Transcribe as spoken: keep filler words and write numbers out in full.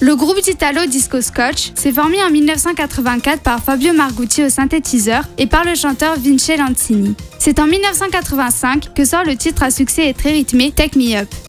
Le groupe d'Italo Disco Scotch s'est formé en mille neuf cent quatre-vingt-quatre par Fabio Margutti au synthétiseur et par le chanteur Vince Lancini. C'est en mille neuf cent quatre-vingt-cinq que sort le titre à succès et très rythmé Take Me Up.